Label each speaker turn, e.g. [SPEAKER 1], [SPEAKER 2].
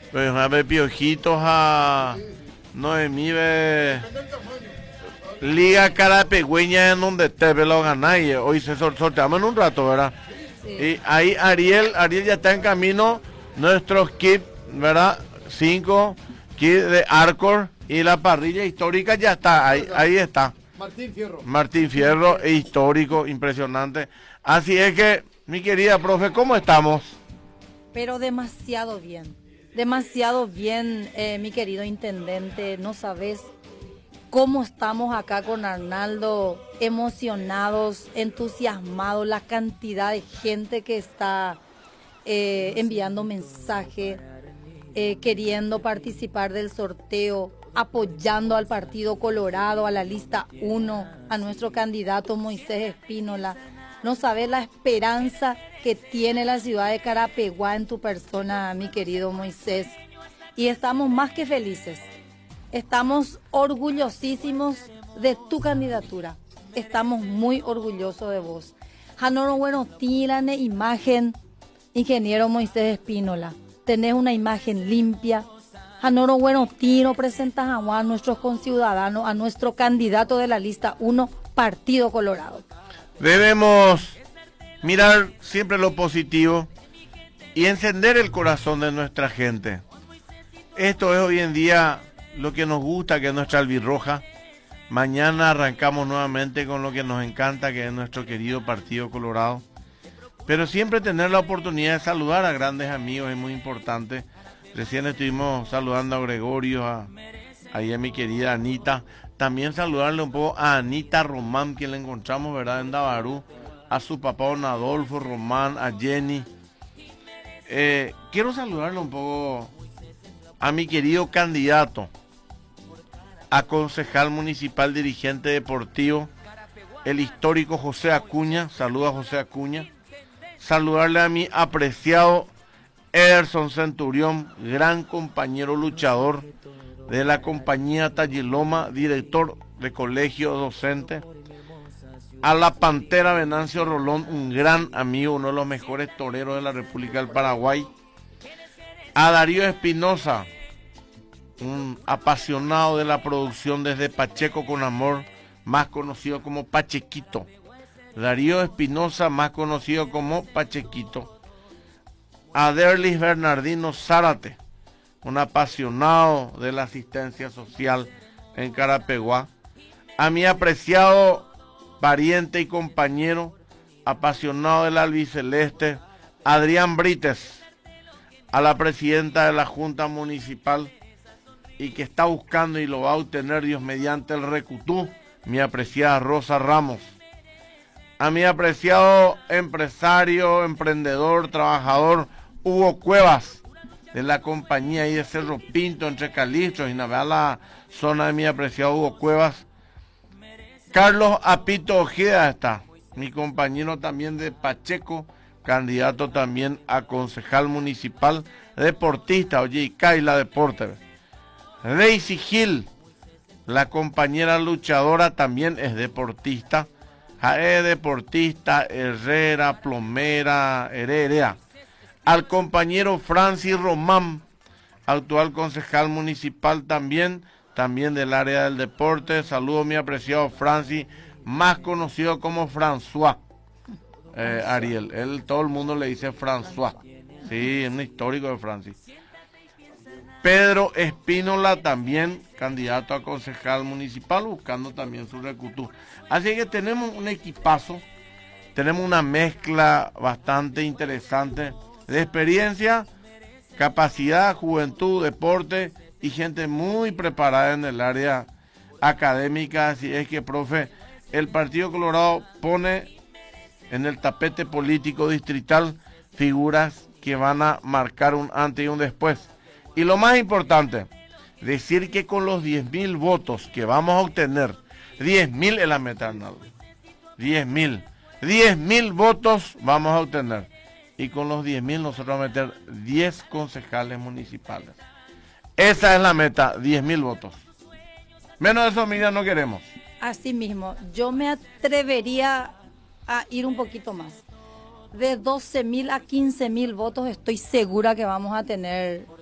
[SPEAKER 1] Pues a ver, piojitos a Noemí, ve. Liga Carapegüeña en donde te ve lo ganáis. Hoy se sorteamos en un rato, ¿verdad?
[SPEAKER 2] Sí.
[SPEAKER 1] Y ahí Ariel ya está en camino. Nuestros kits, ¿verdad? 5 kits de Arcor y la parrilla histórica ya está. Ahí está. Martín Fierro, histórico, impresionante. Así es que, mi querida profe, ¿cómo estamos?
[SPEAKER 2] Pero demasiado bien, mi querido intendente. No sabes cómo estamos acá con Arnaldo, emocionados, entusiasmados, la cantidad de gente que está enviando mensajes, queriendo participar del sorteo, apoyando al Partido Colorado, a la lista 1, a nuestro candidato Moisés Espínola. No sabes la esperanza que tiene la ciudad de Carapeguá en tu persona, mi querido Moisés. Y estamos más que felices. Estamos orgullosísimos de tu candidatura. Estamos muy orgullosos de vos. Hanoro, bueno, tírane imagen, ingeniero Moisés Espínola. Tenés una imagen limpia. Hanoro, bueno, tiro, presentas a nuestros conciudadanos, a nuestro candidato de la lista 1, Partido Colorado.
[SPEAKER 1] Debemos mirar siempre lo positivo y encender el corazón de nuestra gente. Esto es hoy en día lo que nos gusta, que es nuestra albirroja. Mañana arrancamos nuevamente con lo que nos encanta, que es nuestro querido Partido Colorado. Pero siempre tener la oportunidad de saludar a grandes amigos es muy importante. Recién estuvimos saludando a Gregorio, a mi querida Anita. También saludarle un poco a Anita Román, quien la encontramos, ¿verdad?, en Dabarú. A su papá, don Adolfo Román, a Jenny. Quiero saludarle un poco a mi querido candidato a concejal municipal dirigente deportivo, el histórico José Acuña. Saluda a José Acuña. Saludarle a mi apreciado Ederson Centurión, gran compañero luchador de la compañía Talliloma, director de colegio docente. A la Pantera Venancio Rolón, un gran amigo, uno de los mejores toreros de la República del Paraguay. A Darío Espinosa, un apasionado de la producción desde Pacheco con Amor, más conocido como Pachequito. Darío Espinosa, más conocido como Pachequito. A Derlis Bernardino Zárate, un apasionado de la asistencia social en Carapeguá. A mi apreciado pariente y compañero, apasionado del albiceleste, Adrián Brites. A la presidenta de la Junta Municipal y que está buscando y lo va a obtener Dios mediante el Recutú, mi apreciada Rosa Ramos. A mi apreciado empresario, emprendedor, trabajador, Hugo Cuevas, de la compañía ahí de Cerro Pinto, entre Calistros y navega la zona de mi apreciado Hugo Cuevas. Carlos Apito Ojeda está, mi compañero también de Pacheco, candidato también a concejal municipal, deportista, oye, y Kaila Deporte. Daisy Gil, la compañera luchadora, también es deportista. Jae deportista, herrera, plomera, heredera. Al compañero Francis Román, actual concejal municipal también del área del deporte. Saludo a mi apreciado Francis, más conocido como François. Ariel, todo el mundo le dice François. Sí, es un histórico de Francis. Pedro Espínola, también candidato a concejal municipal, buscando también su recutú. Así que tenemos un equipazo, tenemos una mezcla bastante interesante de experiencia, capacidad, juventud, deporte y gente muy preparada en el área académica. Así es que, profe, el Partido Colorado pone en el tapete político distrital figuras que van a marcar un antes y un después. Y lo más importante, decir que con los 10.000 votos que vamos a obtener, 10.000 es la meta, Arnaldo. 10.000 votos vamos a obtener. Y con los 10.000 nosotros vamos a meter 10 concejales municipales. Esa es la meta, 10.000 votos. Menos de eso, Miriam, no queremos.
[SPEAKER 2] Así mismo, yo me atrevería a ir un poquito más. De 12.000 a 15.000 votos estoy segura que vamos a tener